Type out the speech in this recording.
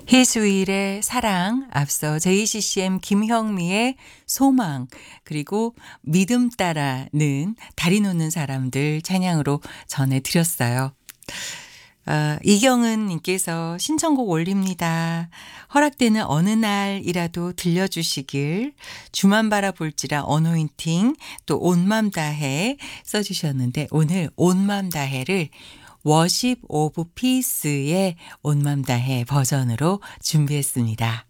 희수일의 사랑, 앞서 JCCM 김형미의 소망, 그리고 믿음 따라는 다리 놓는 사람들 찬양으로 전해드렸어요. 이경은 님께서 신청곡 올립니다. 허락되는 어느 날이라도 들려주시길. 주만 바라볼지라 어노인팅, 또 온맘 다해 써주셨는데, 오늘 온맘 다해를 워십 오브 피스의 온맘 다해 버전으로 준비했습니다.